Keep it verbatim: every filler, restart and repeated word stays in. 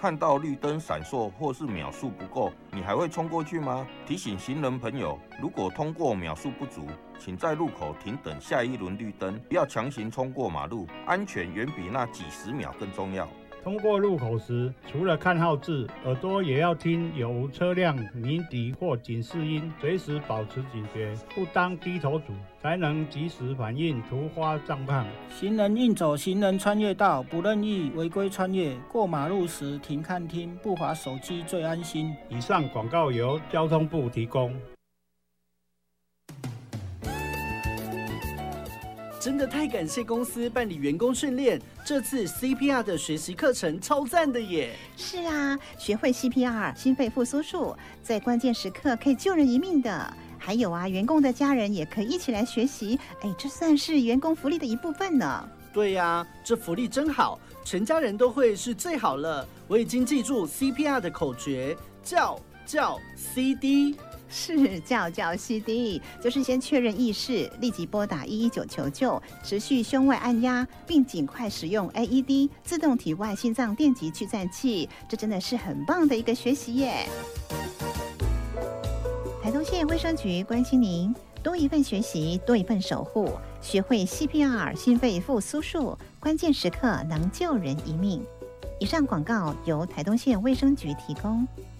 看到绿灯闪烁或是秒数不够，你还会冲过去吗？提醒行人朋友，如果通过秒数不足，请在路口停等下一轮绿灯，不要强行冲过马路，安全远比那几十秒更重要。 通过路口时，除了看号志，耳朵也要听有无车辆鸣笛或警示音，随时保持警觉，不当低头族，才能及时反应突发状况。 行人应走行人穿越道，不任意违规穿越。过马路时停看听，不滑手机最安心。 以上广告由交通部提供。 真的太感谢公司办理员工训练，这次 C P R 的学习课程超赞的耶！ 是啊，学会 C P R 心肺复苏术，在关键时刻可以救人一命的。还有啊，员工的家人也可以一起来学习，哎，这算是员工福利的一部分呢。 对呀、啊，这福利真好，全家人都会是最好了。我已经记住 C P R 的口诀，叫叫 C D。 是叫叫 C D， 就是先确认意识，立即拨打一一九求救，持续胸外按压，并尽快使用 A E D 自动体外心脏电极去颤器。这真的是很棒的一个学习耶！台东县卫生局关心您，多一份学习，多一份守护，学会 C P R 心肺复苏术，关键时刻能救人一命。以上广告由台东县卫生局提供。